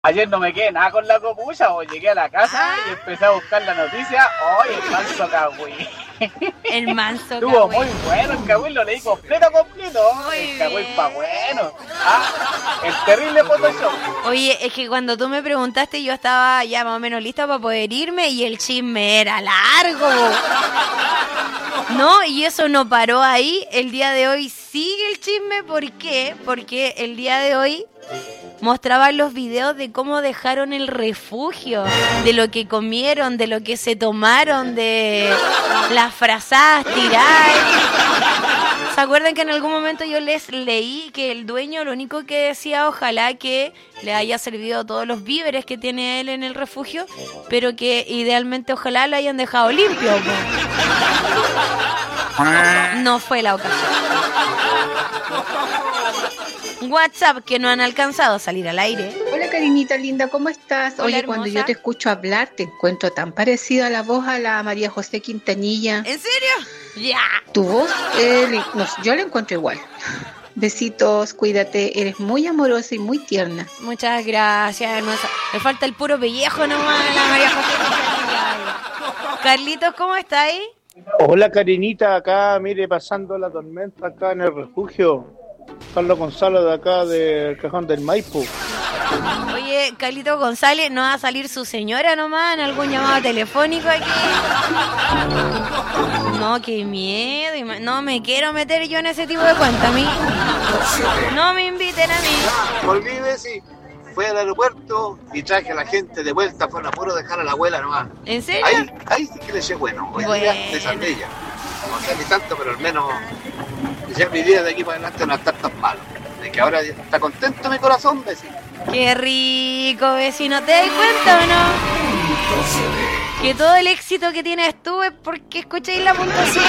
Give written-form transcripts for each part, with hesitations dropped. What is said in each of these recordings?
Ayer no me quedé nada con la copucha, o llegué a la casa y empecé a buscar la noticia. ¡Oye, el manso cagüey! El manso Estuvo cagüey. muy bueno el cagüey, lo leí completo. Muy El cagüey bien. pa' bueno. El terrible Photoshop. Oye, es que cuando tú me preguntaste yo estaba ya más o menos lista para poder irme y el chisme era largo. No, y eso no paró ahí. El día de hoy sigue el chisme. ¿Por qué? Porque el día de hoy mostraban los videos de cómo dejaron el refugio, de lo que comieron, de lo que se tomaron, de las frazadas tiradas. ¿Se acuerdan que en algún momento yo les leí que el dueño lo único que decía, ojalá que le haya servido todos los víveres que tiene él en el refugio, pero que idealmente ojalá lo hayan dejado limpio? No fue la ocasión. WhatsApp que no han alcanzado a salir al aire. Hola Karinita linda, ¿cómo estás? Hola, Oye, hermosa. cuando yo te escucho hablar te encuentro tan parecida a la voz a la María José Quintanilla. ¿En serio? Ya. Tu voz, yo la encuentro igual. Besitos, cuídate, eres muy amorosa y muy tierna. Muchas gracias, hermosa. Me falta el puro pellejo nomás a la María José. Carlitos, ¿cómo está ahí? Hola Karinita, acá, mire, pasando la tormenta acá en el refugio. Carlos Gonzalo de acá del Cajón del Maipo. Oye, Carlitos González, ¿no va a salir su señora nomás en algún llamado telefónico aquí? No, qué miedo. No me quiero meter yo en ese tipo de cuentas. A mí no me inviten a mí. Volví, Bessie, fui al aeropuerto y traje a la gente de vuelta. Fue un apuro dejar a la abuela nomás. ¿En serio? Ahí sí que le eché bueno. Hoy Bueno. día de sandilla. No sé ni tanto, pero al menos ya mi vida de aquí para adelante no está tan malo. De que ahora está contento mi corazón, Bessie. Qué rico, vecino. ¿Te das cuenta o no? Que todo el éxito que tienes tú es porque escucháis la punto 7,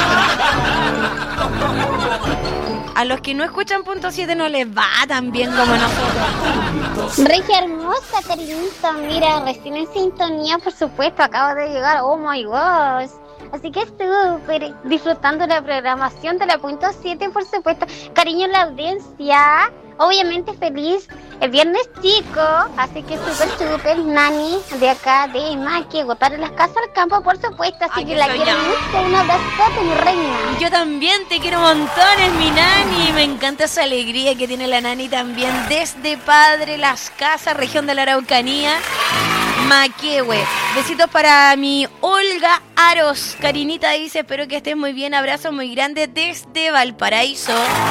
¿no? A los que no escuchan punto 7 no les va tan bien como nosotros. Regia hermosa, cariñito, mira, recién en sintonía, por supuesto, acabo de llegar, oh my gosh. Así que súper disfrutando la programación de la punto 7, por supuesto. Cariño en la audiencia, obviamente feliz. El viernes chico, así que súper nani de acá de Maquegua para las casas al campo, por supuesto. Así Ay, que qué la soñado. quiero mucho, un abrazote, mi reina. Yo también te quiero montones, mi nani. Me encanta esa alegría que tiene la nani también desde Padre Las Casas, región de la Araucanía, Maquehue. Besitos para mi Olga Aros. Karinita dice, espero que estés muy bien. Abrazo muy grande desde Valparaíso.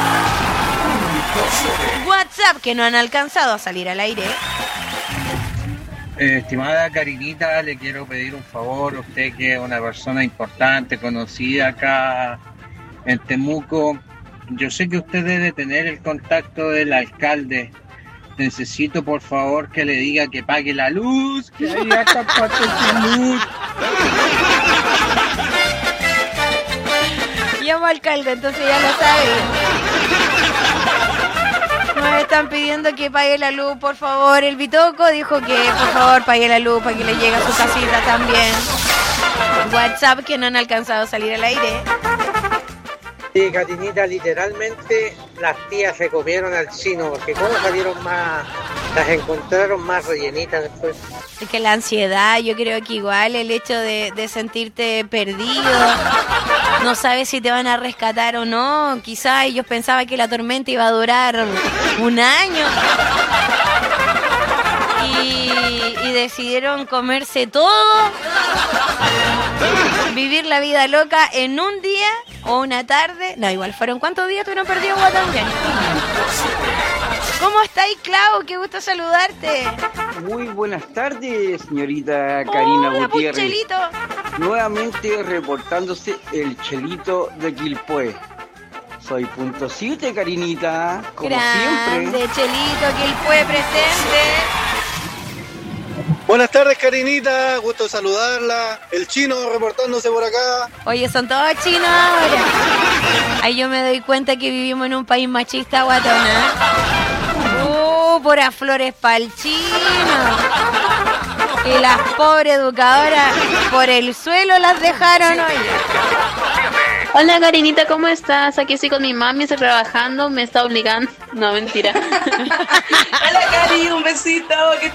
WhatsApp que no han alcanzado a salir al aire. Estimada Karinita, le quiero pedir un favor, usted que es una persona importante, conocida acá en Temuco. Yo sé que usted debe tener el contacto del alcalde. Necesito por favor que le diga que pague la luz, que hay harta parte de luz. Llamo alcalde, entonces ya lo sabe. Nos están pidiendo que pague la luz, por favor. El Bitoco dijo que por favor pague la luz para que le llegue a su casita también. WhatsApp que no han alcanzado a salir al aire. Sí, Karinita, literalmente las tías se comieron al chino, porque cómo salieron más, las encontraron más rellenitas después. Es que la ansiedad, yo creo que igual el hecho de sentirte perdido, no sabes si te van a rescatar o no. Quizás ellos pensaban que la tormenta iba a durar un año y decidieron comerse todo, vivir la vida loca en un día o una tarde. No, igual fueron ¿cuántos días tuvieron perdido Guatán? ¿Cómo estáis, Clau? Qué gusto saludarte. Muy buenas tardes, señorita Karina Hola, pues, Gutiérrez. Chelito. Nuevamente reportándose el Chelito de Quilpué. Soy punto 7, Karinita, como Grande, siempre. Chelito, que él fue presente. Buenas tardes, Karinita, gusto saludarla. El chino reportándose por acá. Oye, son todos chinos ahora. Ahí yo me doy cuenta que vivimos en un país machista, guatona. Puras flores pa'l chino. Y las pobres educadoras por el suelo las dejaron, oye. Hola Karinita, ¿cómo estás? Aquí estoy con mi mami, estoy trabajando, me está obligando. No, mentira. Hola Cari, un besito.